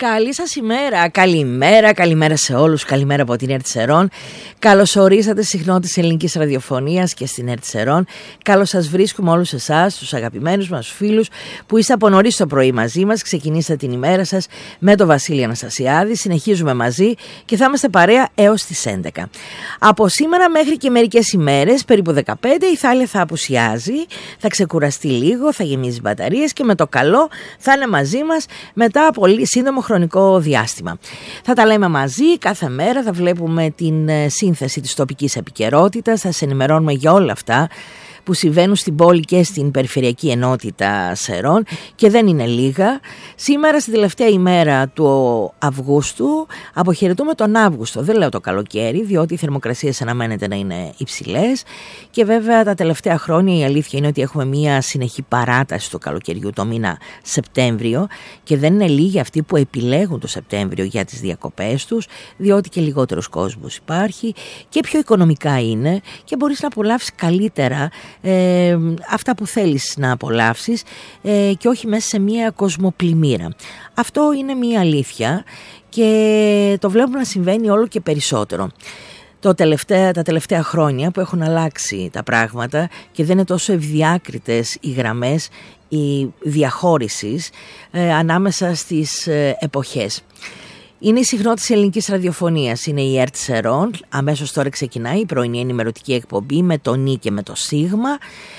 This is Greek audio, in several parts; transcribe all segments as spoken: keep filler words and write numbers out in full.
Καλή σας ημέρα, καλημέρα, καλημέρα σε όλους, καλημέρα από την ΕΡΤ Σερών. Καλώς ορίσατε στη συχνότητα της ελληνικής ραδιοφωνίας και στην ΕΡΤ Σερών. Καλώς σας βρίσκουμε όλους εσάς, τους αγαπημένους μας φίλους που είστε από νωρίς το πρωί μαζί μας. Ξεκινήσατε την ημέρα σας με τον Βασίλη Αναστασιάδη. Συνεχίζουμε μαζί και θα είμαστε παρέα έως τις έντεκα. Από σήμερα μέχρι και μερικές ημέρες, περίπου δεκαπέντε, η Θάλια θα απουσιάζει, θα ξεκουραστεί λίγο, θα γεμίζει μπαταρίες και με το καλό θα είναι μαζί μας μετά από πολύ σύντομο χρονικό διάστημα. Θα τα λέμε μαζί κάθε μέρα, θα βλέπουμε την σύνθεση της τοπικής επικαιρότητας, θα σε ενημερώνουμε για όλα αυτά που συμβαίνουν στην πόλη και στην περιφερειακή ενότητα Σερών και δεν είναι λίγα. Σήμερα στην τελευταία ημέρα του Αυγούστου αποχαιρετούμε τον Αύγουστο, δεν λέω το καλοκαίρι, διότι οι θερμοκρασίες αναμένεται να είναι υψηλές και βέβαια τα τελευταία χρόνια η αλήθεια είναι ότι έχουμε μια συνεχή παράταση του καλοκαιριού το μήνα Σεπτέμβριο και δεν είναι λίγοι αυτοί που επιλέγουν το Σεπτέμβριο για τις διακοπές τους, διότι και λιγότερος κόσμος υπάρχει και πιο οικονομικά είναι και μπορείς να απολαύσεις καλύτερα Ε, αυτά που θέλεις να απολαύσεις ε, και όχι μέσα σε μια κοσμοπλημμύρα. Αυτό είναι μια αλήθεια και το βλέπουμε να συμβαίνει όλο και περισσότερο. Το τελευταία, τα τελευταία χρόνια που έχουν αλλάξει τα πράγματα και δεν είναι τόσο ευδιάκριτες οι γραμμές η διαχώρησης ε, ανάμεσα στις ε, εποχές. Είναι η συχνότητα της ελληνικής ραδιοφωνίας, είναι η ΕΡΤ Σερών. Αμέσως τώρα ξεκινάει η πρωινή ενημερωτική εκπομπή με το Νι και με το Σίγμα.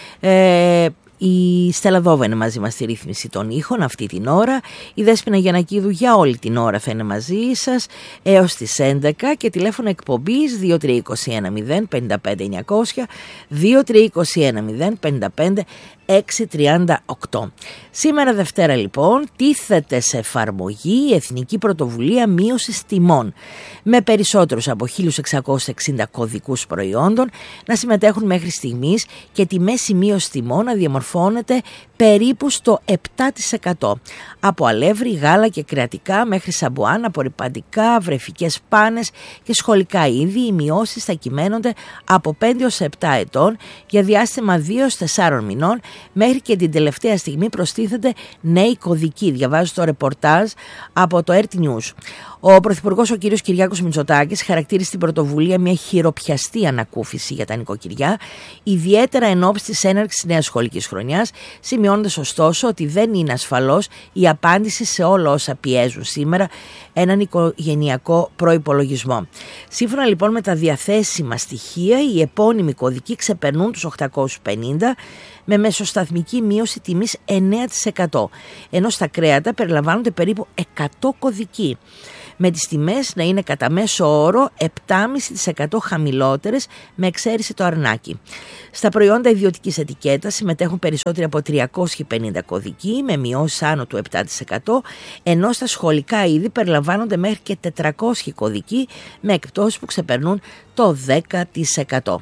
Ε, η Στέλλα Δόβα είναι μαζί μας στη ρύθμιση των ήχων αυτή την ώρα. Η Δέσποινα Γιαννακίδου για όλη την ώρα θα είναι μαζί σας έως τις έντεκα και τηλέφωνο εκπομπής δύο τρία δύο ένα μηδέν πέντε πέντε εννιακόσια, δύο τρία δύο ένα μηδέν πέντε πέντε έξι τριάντα οκτώ. Σήμερα Δευτέρα λοιπόν τίθεται σε εφαρμογή η Εθνική Πρωτοβουλία Μείωσης Τιμών με περισσότερους από χίλια εξακόσια εξήντα κωδικούς προϊόντων να συμμετέχουν μέχρι στιγμής και τη μέση μείωση τιμών να διαμορφώνεται περίπου στο επτά τοις εκατό. Από αλεύρι, γάλα και κρεατικά μέχρι σαμπουάν, απορρυπαντικά, βρεφικές πάνες και σχολικά είδη, οι μειώσεις θα κυμαίνονται από πέντε έως επτά ετών για διάστημα δύο έως τεσσάρων μηνών. Μέχρι και την τελευταία στιγμή προστίθενται νέοι κωδικοί. Διαβάζω το ρεπορτάζ από το ΕΡΤ News. Ο Πρωθυπουργός ο κ. Κυριάκος Μητσοτάκης χαρακτήρισε την πρωτοβουλία μια χειροπιαστή ανακούφιση για τα νοικοκυριά, ιδιαίτερα εν ώψη της έναρξης της νέας σχολικής χρονιάς, σημειώνοντας ωστόσο ότι δεν είναι ασφαλώς η απάντηση σε όλα όσα πιέζουν σήμερα έναν οικογενειακό προϋπολογισμό. Σύμφωνα λοιπόν με τα διαθέσιμα στοιχεία, οι επώνυμοι κωδικοί ξεπερνούν τους οκτακόσιους πενήντα με μεσοσταθμική μείωση τιμής εννέα τοις εκατό, ενώ στα κρέατα περιλαμβάνονται περίπου εκατό κωδικοί, με τις τιμές να είναι κατά μέσο όρο επτά κόμμα πέντε τοις εκατό χαμηλότερες με εξαίρεση το αρνάκι. Στα προϊόντα ιδιωτικής ετικέτας συμμετέχουν περισσότεροι από τριακόσιοι πενήντα κωδικοί με μειώσεις άνω του επτά τοις εκατό, ενώ στα σχολικά είδη περιλαμβάνονται μέχρι και τετρακόσιοι κωδικοί με εκπτώσεις που ξεπερνούν το δέκα τοις εκατό.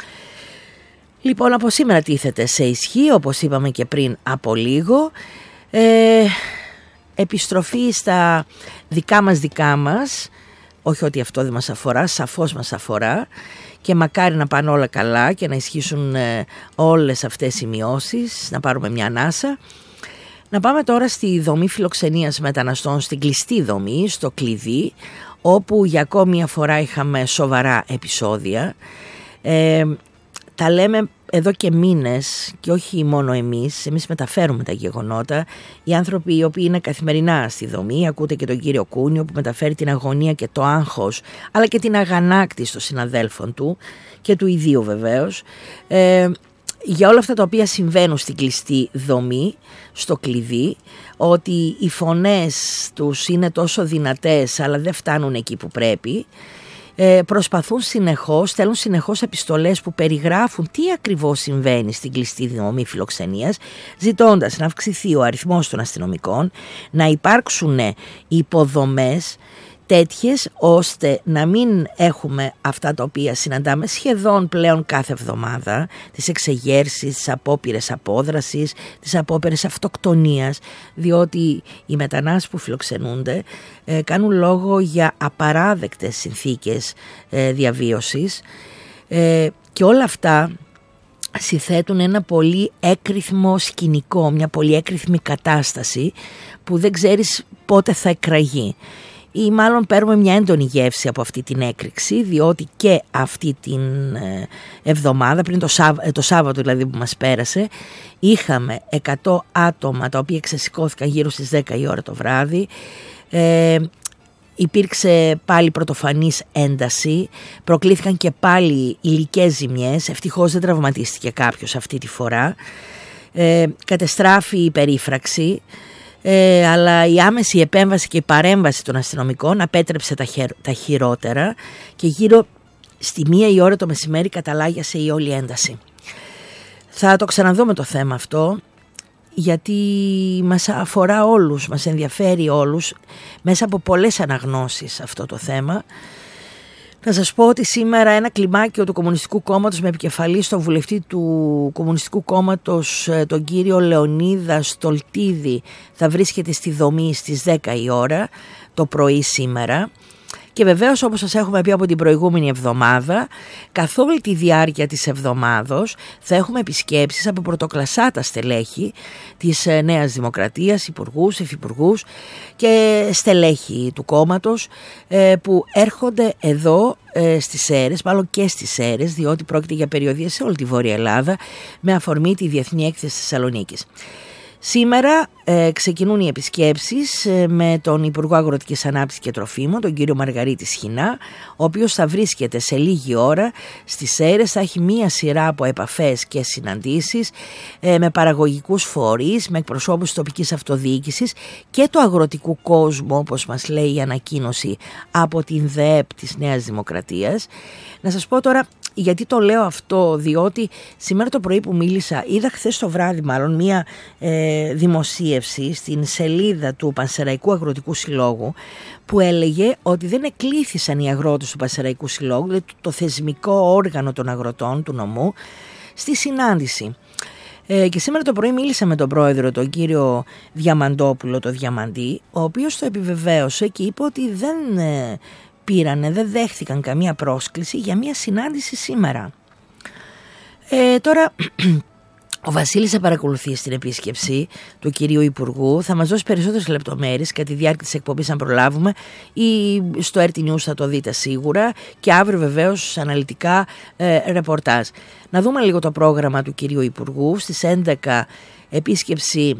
Λοιπόν, από σήμερα τίθεται σε ισχύ, όπως είπαμε και πριν από λίγο, ε, επιστροφή στα δικά μας δικά μας, όχι ότι αυτό δεν μας αφορά, σαφώς μας αφορά και μακάρι να πάνε όλα καλά και να ισχύσουν ε, όλες αυτές οι μειώσεις, να πάρουμε μια ανάσα. Να πάμε τώρα στη δομή φιλοξενίας μεταναστών, στην κλειστή δομή, στο κλειδί, όπου για ακόμη μια φορά είχαμε σοβαρά επεισόδια. Ε, τα λέμε εδώ και μήνες και όχι μόνο εμείς, εμείς μεταφέρουμε τα γεγονότα. Οι άνθρωποι οι οποίοι είναι καθημερινά στη δομή, ακούτε και τον κύριο Κούνιο που μεταφέρει την αγωνία και το άγχος, αλλά και την αγανάκτηση των συναδέλφων του και του ιδίου βεβαίως, ε, για όλα αυτά τα οποία συμβαίνουν στην κλειστή δομή, στο κλειδί, ότι οι φωνές τους είναι τόσο δυνατές αλλά δεν φτάνουν εκεί που πρέπει. Ε, προσπαθούν συνεχώς, στέλνουν συνεχώς επιστολές που περιγράφουν τι ακριβώς συμβαίνει στην κλειστή δομή φιλοξενίας, ζητώντας να αυξηθεί ο αριθμός των αστυνομικών, να υπάρξουν υποδομές τέτοιες ώστε να μην έχουμε αυτά τα οποία συναντάμε σχεδόν πλέον κάθε εβδομάδα, τις εξεγέρσεις, τις απόπειρες απόδρασης, τις απόπειρες αυτοκτονίας, διότι οι μετανάστες που φιλοξενούνται ε, κάνουν λόγο για απαράδεκτες συνθήκες ε, διαβίωσης ε, και όλα αυτά συθέτουν ένα πολύ έκρηθμο σκηνικό, μια πολύ έκρηθμη κατάσταση που δεν ξέρεις πότε θα εκραγεί. Ή μάλλον παίρνουμε μια έντονη γεύση από αυτή την έκρηξη, διότι και αυτή την εβδομάδα, πριν το, Σάβ, το Σάββατο δηλαδή που μας πέρασε, είχαμε εκατό άτομα τα οποία ξεσηκώθηκαν γύρω στις δέκα η ώρα το βράδυ. Ε, Υπήρξε πάλι πρωτοφανής ένταση, προκλήθηκαν και πάλι υλικές ζημιές, ευτυχώς δεν τραυματίστηκε κάποιος αυτή τη φορά. Ε, κατεστράφη η περίφραξη, ε, αλλά η άμεση επέμβαση και η παρέμβαση των αστυνομικών απέτρεψε τα, χε, τα χειρότερα και γύρω στη μία η ώρα το μεσημέρι καταλάγιασε η όλη ένταση. Θα το ξαναδούμε το θέμα αυτό, γιατί μας αφορά όλους, μας ενδιαφέρει όλους μέσα από πολλές αναγνώσεις αυτό το θέμα. Να σας πω ότι σήμερα ένα κλιμάκιο του Κομμουνιστικού Κόμματος με επικεφαλή στον βουλευτή του Κομμουνιστικού Κόμματος, τον κύριο Λεωνίδα Στολτίδη, θα βρίσκεται στη Δομή στις δέκα η ώρα το πρωί σήμερα. Και βεβαίως, όπως σας έχουμε πει από την προηγούμενη εβδομάδα, καθ' όλη τη διάρκεια της εβδομάδος θα έχουμε επισκέψεις από πρωτοκλασσάτα στελέχη της Νέας Δημοκρατίας, υπουργούς, υφυπουργούς και στελέχη του κόμματος που έρχονται εδώ στις Σέρρες, μάλλον και στις Σέρρες, διότι πρόκειται για περιοδεία σε όλη τη Βόρεια Ελλάδα με αφορμή τη Διεθνή Έκθεση της Θεσσαλονίκης. Σήμερα ε, ξεκινούν οι επισκέψεις ε, με τον Υπουργό Αγροτικής Ανάπτυξης και Τροφίμων, τον κύριο Μαργαρίτη Σχοινά, ο οποίος θα βρίσκεται σε λίγη ώρα στις Σέρρες, θα έχει μία σειρά από επαφές και συναντήσεις ε, με παραγωγικούς φορείς, με εκπροσώπους της τοπικής αυτοδιοίκησης και του αγροτικού κόσμου, όπως μας λέει η ανακοίνωση από την ΔΕΕΠ της Νέας Δημοκρατίας. Να σας πω τώρα γιατί το λέω αυτό, διότι σήμερα το πρωί που μίλησα, είδα χθες το βράδυ μάλλον μία ε, δημοσίευση στην σελίδα του Πανσεραϊκού Αγροτικού Συλλόγου που έλεγε ότι δεν εκλήθησαν οι αγρότες του Πανσεραϊκού Συλλόγου, δηλαδή το θεσμικό όργανο των αγροτών του νομού, στη συνάντηση. Ε, και σήμερα το πρωί μίλησα με τον πρόεδρο, τον κύριο Διαμαντόπουλο, το Διαμαντή, ο οποίος το επιβεβαίωσε και είπε ότι δεν... Ε, πήρανε, δεν δέχθηκαν καμία πρόσκληση για μια συνάντηση σήμερα. Ε, τώρα ο Βασίλης θα παρακολουθεί στην επίσκεψη του κυρίου Υπουργού, θα μας δώσει περισσότερες λεπτομέρειες κατά τη διάρκεια της εκπομπής αν προλάβουμε, ή στο αρ τι News θα το δείτε σίγουρα, και αύριο βεβαίως αναλυτικά ε, ρεπορτάζ. Να δούμε λίγο το πρόγραμμα του κυρίου Υπουργού. Στις έντεκα επίσκεψη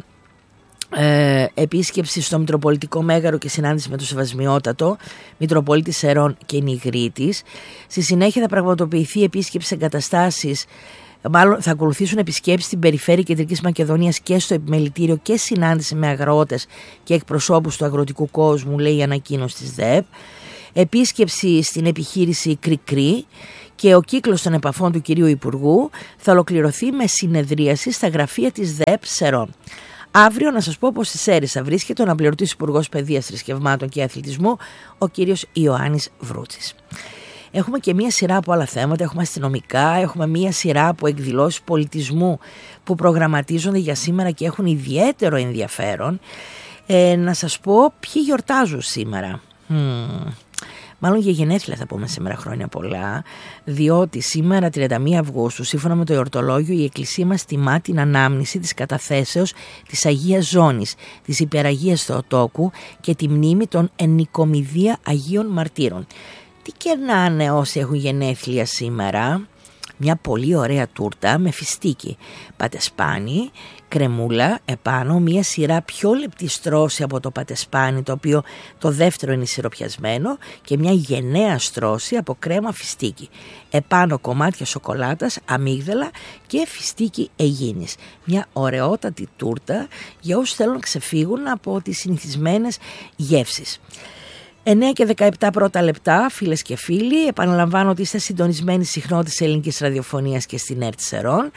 Ε, επίσκεψη στο Μητροπολιτικό Μέγαρο και συνάντηση με το Σεβασμιότατο Μητροπολίτη Σερών και Νιγρίτης. Στη συνέχεια θα πραγματοποιηθεί επίσκεψη εγκαταστάσεις, μάλλον θα ακολουθήσουν επισκέψεις στην περιφέρεια Κεντρικής Μακεδονίας και στο επιμελητήριο και συνάντηση με αγρότες και εκπροσώπους του αγροτικού κόσμου, λέει η ανακοίνωση της ΔΕΕΠ. Επίσκεψη στην επιχείρηση Κρικρή. Και ο κύκλος των επαφών του κυρίου Υπουργού θα ολοκληρωθεί με συνεδρίαση στα γραφεία της ΔΕΕΠ Σερών. Αύριο να σας πω πως στις Σέρρες θα βρίσκεται ο αναπληρωτής Υπουργός Παιδείας, Θρησκευμάτων και Αθλητισμού, ο κύριος Ιωάννης Βρούτσης. Έχουμε και μία σειρά από άλλα θέματα, έχουμε αστυνομικά, έχουμε μία σειρά από εκδηλώσεις πολιτισμού που προγραμματίζονται για σήμερα και έχουν ιδιαίτερο ενδιαφέρον. Ε, να σας πω ποιοι γιορτάζουν σήμερα. Hmm. Μάλλον για γενέθλια θα πούμε σήμερα χρόνια πολλά, διότι σήμερα τριάντα μία Αυγούστου, σύμφωνα με το εορτολόγιο, η Εκκλησία μας τιμά την ανάμνηση της καταθέσεως της Αγίας Ζώνης, της Υπεραγίας Θεοτόκου και τη μνήμη των ενικομιδία Αγίων Μαρτύρων. Τι κερνάνε όσοι έχουν γενέθλια σήμερα? Μια πολύ ωραία τούρτα με φιστίκι, πατεσπάνι, κρεμούλα επάνω, μια σειρά πιο λεπτή στρώση από το πατεσπάνι, το οποίο το δεύτερο είναι σιροπιασμένο, και μια γενναία στρώση από κρέμα φιστίκι. Επάνω κομμάτια σοκολάτας, αμύγδαλα και φιστίκι αιγίνης. Μια ωραιότατη τούρτα για όσους θέλουν να ξεφύγουν από τις συνηθισμένες γεύσεις. εννέα και δεκαεπτά πρώτα λεπτά, φίλες και φίλοι, επαναλαμβάνω ότι είστε συντονισμένοι συχνότητες ελληνικής ραδιοφωνίας και στην ΕΡΤ Σερών.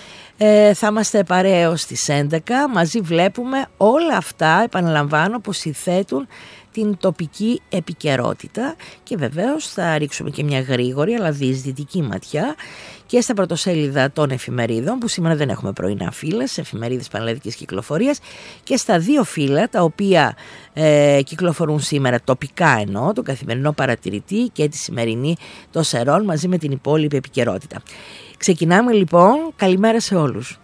Ε, θα είμαστε παρέως στις έντεκα, μαζί βλέπουμε όλα αυτά, επαναλαμβάνω, που συνθέτουν την τοπική επικαιρότητα, και βεβαίως θα ρίξουμε και μια γρήγορη αλλά διεισδυτική ματιά και στα πρωτοσέλιδα των εφημερίδων, που σήμερα δεν έχουμε πρωινά φύλλα, σε εφημερίδες πανελλαδικής κυκλοφορίας, και στα δύο φύλλα τα οποία ε, κυκλοφορούν σήμερα τοπικά, εννοώ, το Καθημερινό Παρατηρητή και τη σημερινή των Σερών, μαζί με την υπόλοιπη επικαιρότητα. Ξεκινάμε λοιπόν, καλημέρα σε όλους.